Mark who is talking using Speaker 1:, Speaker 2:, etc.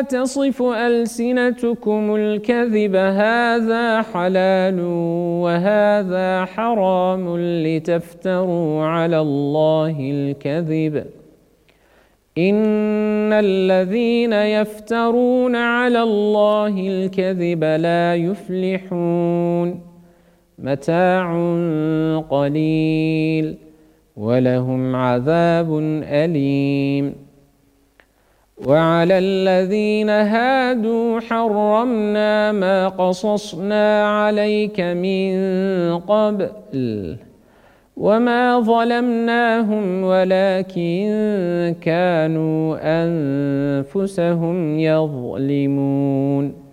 Speaker 1: لا تصف ألسنتكم الكذب هذا حلال وهذا حرام لتفتروا على الله الكذب إن الذين يفترون على الله الكذب لا يفلحون متاع قليل ولهم عذاب أليم وعلى الذين هادوا حرمنا ما قصصنا عليك من قبل وما ظلمناهم ولكن كانوا أنفسهم يظلمون